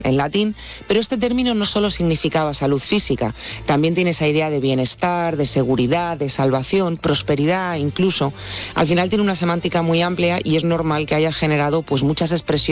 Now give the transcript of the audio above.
en latín, pero este término no solo significaba salud física, también tiene esa idea de bienestar, de seguridad, de salvación, prosperidad incluso. Al final tiene una semántica muy amplia y es normal que haya generado pues muchas expresiones